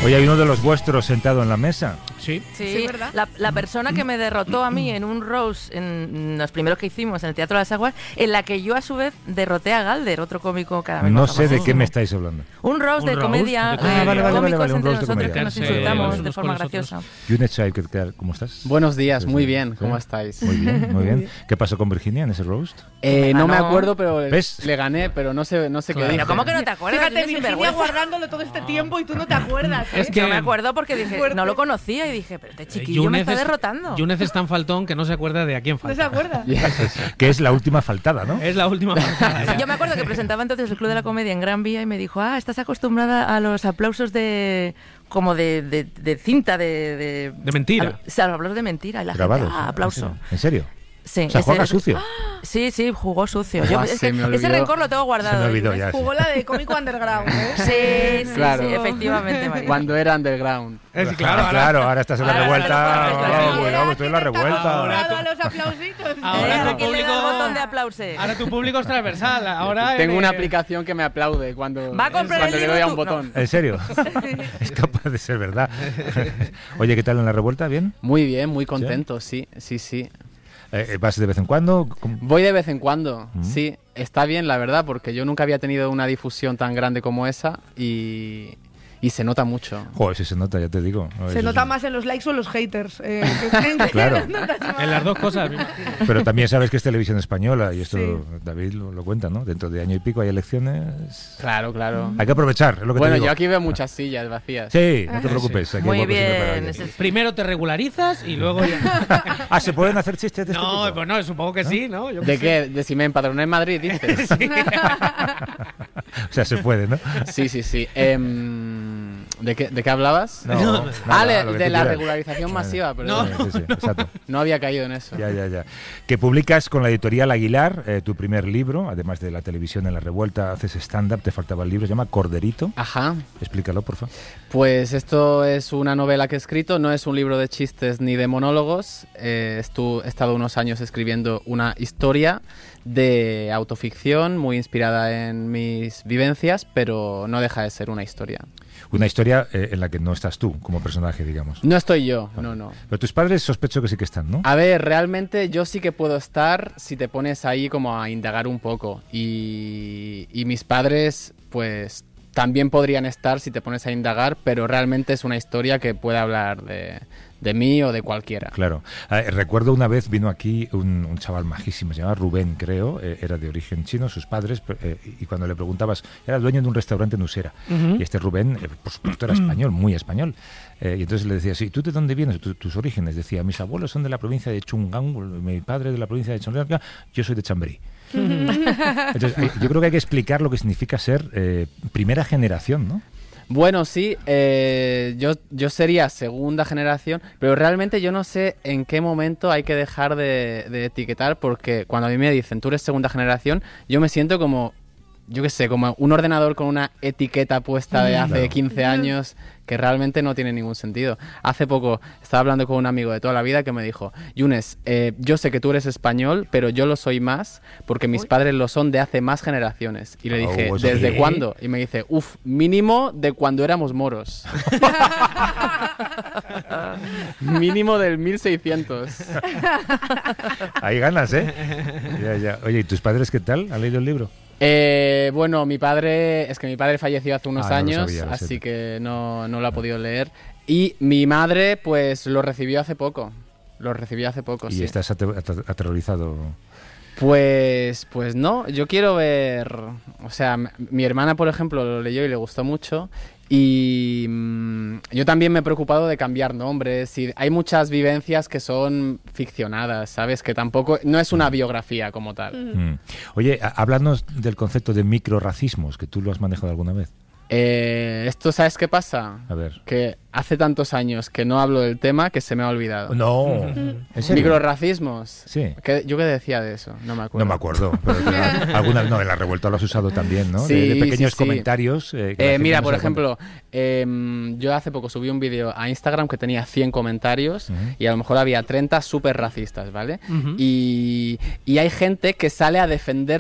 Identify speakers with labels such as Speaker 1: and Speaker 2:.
Speaker 1: Hoy hay uno de los vuestros sentado en la mesa.
Speaker 2: Sí,
Speaker 3: ¿verdad?
Speaker 2: La persona que me derrotó a mí en un roast, en los primeros que hicimos en el Teatro de las Aguas, en la que yo a su vez derroté a Galder, otro cómico cada vez
Speaker 1: No
Speaker 2: más
Speaker 1: sé de
Speaker 2: famosísimo.
Speaker 1: qué me estáis hablando.
Speaker 2: Un roast de comedia,
Speaker 1: vale,
Speaker 2: cómicos
Speaker 1: un
Speaker 2: entre
Speaker 1: roast de
Speaker 2: nosotros
Speaker 1: comedia.
Speaker 2: que nos
Speaker 3: Sí,
Speaker 2: insultamos
Speaker 3: unos
Speaker 2: de forma
Speaker 3: con nosotros.
Speaker 2: graciosa.
Speaker 1: Yunet Saikert, ¿cómo estás?
Speaker 4: Buenos días, muy bien,
Speaker 1: ¿Sí?
Speaker 4: ¿cómo estáis?
Speaker 1: Muy bien, muy bien. ¿Qué pasó con Virginia en ese roast?
Speaker 4: No me
Speaker 2: ganó.
Speaker 4: acuerdo, pero
Speaker 1: ¿Ves?
Speaker 4: le gané, pero no sé qué
Speaker 3: Claro.
Speaker 4: dije.
Speaker 2: Pero ¿cómo que no te acuerdas?
Speaker 3: Fíjate,
Speaker 2: Tienes
Speaker 3: Virginia
Speaker 2: sinvergüenza.
Speaker 3: guardándolo todo este tiempo y tú no te acuerdas. ¿eh?
Speaker 2: Es que no me acuerdo porque dije,
Speaker 3: Fuerte.
Speaker 2: no lo conocía y dije, pero este chiquillo me está derrotando.
Speaker 3: Yúnez es tan faltón que no se acuerda de a quién
Speaker 2: ¿No
Speaker 3: falta.
Speaker 2: se acuerda?
Speaker 1: Que es la última faltada, ¿no?
Speaker 3: Es la última falta.
Speaker 2: Yo me acuerdo que presentaba entonces el Club de la Comedia en Gran Vía y me dijo, estás acostumbrada a los aplausos de cinta, de
Speaker 3: mentira.
Speaker 2: O sea, los aplausos de mentira. Y la
Speaker 1: Grabados.
Speaker 2: gente, aplauso.
Speaker 1: ¿En serio?
Speaker 2: Sí,
Speaker 1: O sea, juega sucio.
Speaker 2: Sí, jugó sucio.
Speaker 4: Buah,
Speaker 2: Es
Speaker 4: se
Speaker 2: que
Speaker 4: me olvidó.
Speaker 2: ese rencor lo tengo guardado.
Speaker 1: Se me olvidó ya.
Speaker 3: Jugó la de cómico underground, ¿eh?
Speaker 2: Sí,
Speaker 4: Claro.
Speaker 2: sí, efectivamente, María.
Speaker 4: Cuando era underground.
Speaker 3: Claro,
Speaker 1: Ahora estás en la
Speaker 2: ahora
Speaker 1: revuelta.
Speaker 2: te lo puedes decir.
Speaker 1: Cuidado, estoy en la revuelta.
Speaker 3: Ahora
Speaker 2: A los aplausitos.
Speaker 3: Ahora
Speaker 2: ¿A
Speaker 3: tu
Speaker 2: quién le da
Speaker 3: público-
Speaker 2: el botón de aplause?
Speaker 3: Ahora tu público es transversal. Ahora
Speaker 4: Tengo una
Speaker 3: eres-
Speaker 4: aplicación que me aplaude cuando,
Speaker 2: Va a comprar
Speaker 4: cuando
Speaker 2: el
Speaker 4: le
Speaker 2: libro
Speaker 4: doy a
Speaker 2: tú.
Speaker 4: un botón.
Speaker 1: ¿En serio? Es capaz de ser verdad. Oye, ¿qué tal en la revuelta? ¿Bien?
Speaker 4: Muy bien, muy contento, sí.
Speaker 1: ¿Vas de vez en cuando? ¿Cómo?
Speaker 4: Voy de vez en cuando,
Speaker 1: Mm.
Speaker 4: sí. Está bien, la verdad, porque yo nunca había tenido una difusión tan grande como esa y se nota mucho.
Speaker 1: Joder, si se nota, ya te digo.
Speaker 3: Se nota más en los likes o en los haters.
Speaker 1: Claro.
Speaker 3: En las dos cosas. me imagino.
Speaker 1: Pero también sabes que es televisión española y esto
Speaker 3: Sí.
Speaker 1: David lo cuenta, ¿no? Dentro de año y pico hay elecciones.
Speaker 4: Claro, claro.
Speaker 1: Hay que aprovechar, es lo que
Speaker 4: Bueno,
Speaker 1: te digo.
Speaker 4: yo aquí veo muchas sillas vacías.
Speaker 1: Sí, no te preocupes. aquí
Speaker 2: Muy
Speaker 1: hay huecos siempre para
Speaker 2: bien.
Speaker 1: alguien.
Speaker 3: Primero te regularizas y luego ya.
Speaker 1: ¿Se pueden hacer chistes de este
Speaker 3: No,
Speaker 1: tipo?
Speaker 3: pues no, supongo que sí, ¿no? Yo
Speaker 4: ¿De
Speaker 3: sé.
Speaker 4: qué? ¿De si me empadroné en Madrid, dices?
Speaker 1: O sea, se puede, ¿no?
Speaker 4: Sí. ¿De qué hablabas?
Speaker 1: No,
Speaker 4: Ah,
Speaker 1: nada, lo que
Speaker 4: de
Speaker 1: tú
Speaker 4: la
Speaker 1: quieras.
Speaker 4: regularización masiva, pero
Speaker 1: Sí, exacto.
Speaker 4: no había caído en eso.
Speaker 1: Ya. Que publicas con la editorial Aguilar tu primer libro, además de la televisión en la revuelta, haces stand-up, te faltaba el libro, se llama Corderito.
Speaker 4: Ajá.
Speaker 1: Explícalo, por favor.
Speaker 4: Pues esto es una novela que he escrito, no es un libro de chistes ni de monólogos. He estado unos años escribiendo una historia de autoficción muy inspirada en mis vivencias, pero no deja de ser una historia.
Speaker 1: Una historia en la que no estás tú como personaje, digamos.
Speaker 4: No estoy yo, no.
Speaker 1: Pero tus padres sospecho que sí que están, ¿no?
Speaker 4: A ver, realmente yo sí que puedo estar si te pones ahí como a indagar un poco. Y mis padres, pues también podrían estar si te pones a indagar, pero realmente es una historia que puede hablar de mí o de cualquiera.
Speaker 1: Claro. Recuerdo una vez vino aquí un chaval majísimo, se llamaba Rubén, creo, era de origen chino, sus padres, y cuando le preguntabas, era dueño de un restaurante en Usera, y este Rubén, por supuesto, era español, muy español, y entonces le decía, sí, ¿tú de dónde vienes? Tus orígenes. Decía, mis abuelos son de la provincia de Chungang, mi padre de la provincia de Chongranga, yo soy de Chamberí. Entonces, yo creo que hay que explicar lo que significa ser primera generación, ¿no?
Speaker 4: Bueno, sí, yo sería segunda generación, pero realmente yo no sé en qué momento hay que dejar de etiquetar, porque cuando a mí me dicen tú eres segunda generación, yo me siento como, yo qué sé, como un ordenador con una etiqueta puesta de hace
Speaker 1: Claro.
Speaker 4: 15 años que realmente no tiene ningún sentido. Hace poco estaba hablando con un amigo de toda la vida que me dijo, Yunes, yo sé que tú eres español, pero yo lo soy más porque mis padres lo son de hace más generaciones. Y le dije,
Speaker 1: ¿eso
Speaker 4: ¿desde
Speaker 1: qué?
Speaker 4: cuándo? Y me dice, mínimo de cuando éramos moros. Mínimo del 1600.
Speaker 1: Hay ganas, ¿eh? Ya. Oye, ¿y tus padres qué tal? ¿Han leído el libro?
Speaker 4: Bueno, mi padre falleció hace unos
Speaker 1: No lo
Speaker 4: años,
Speaker 1: sabía, lo
Speaker 4: así
Speaker 1: sé.
Speaker 4: que no lo ha podido leer. Y mi madre, pues, lo recibió hace poco.
Speaker 1: Y
Speaker 4: Sí.
Speaker 1: estás aterrorizado.
Speaker 4: Pues no, yo quiero ver... O sea, mi hermana, por ejemplo, lo leyó y le gustó mucho. Y yo también me he preocupado de cambiar nombres. Y hay muchas vivencias que son ficcionadas, ¿sabes? Que tampoco... No es una biografía como tal.
Speaker 1: Oye, háblanos del concepto de microracismos, que tú lo has manejado alguna vez.
Speaker 4: Esto, ¿sabes qué pasa?
Speaker 1: A ver.
Speaker 4: Que hace tantos años que no hablo del tema que se me ha olvidado.
Speaker 1: No. ¿En serio?
Speaker 4: Microracismos.
Speaker 1: Sí.
Speaker 4: ¿Yo qué decía de eso? No me acuerdo.
Speaker 1: No me acuerdo, pero algunas no, en la revuelta lo has usado también, ¿no?
Speaker 4: Sí,
Speaker 1: de pequeños
Speaker 4: sí, sí.
Speaker 1: comentarios. Que la gente
Speaker 4: Mira,
Speaker 1: no
Speaker 4: por
Speaker 1: se da cuenta.
Speaker 4: ejemplo, yo hace poco subí un vídeo a Instagram que tenía 100 comentarios
Speaker 1: Ujú.
Speaker 4: y a lo mejor había 30 súper racistas, ¿vale?
Speaker 3: Ujú.
Speaker 4: Y hay gente que sale a defender